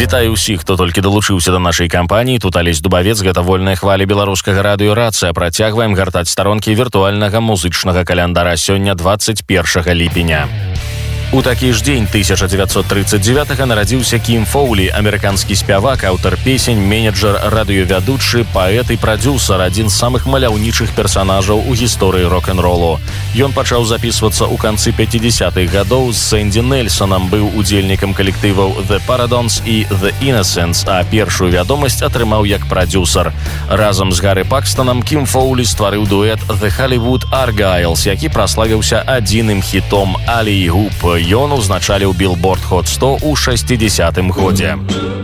Вітаю ўсіх, хто толькі далучыўся да нашай кампаніі. Тут Алесь Дубавец, гэта вольная хваля беларускага радыё «Рацыя». Працягваем гартаць старонкі віртуальнага музычнага календара. Сёння 21 ліпеня. У такі ж дзень 1939-га нарадзіўся Кім Фоулі, амерыканскі спявак, аўтар песень, менеджер, радыёвядучы, паэт і прадзюсар, адзін з самых маляўнічых персанажаў у гісторыі рок-н-ролу. Ён пачаў запісвацца ў канцы 50-х гадоў з Сэнді Нельсонам, быў удзельнікам калектываў The Paradons і The Innocents, а першую вядомасць атрымаў як прадзюсар. Разам з Гары Пакстанам Кім Фоулі стварыў дуэт The Hollywood Argyles, які праславіўся адзіным хітом «Alley Hoop». Ён узначаліў Billboard Hot 100 у 60-м годзе.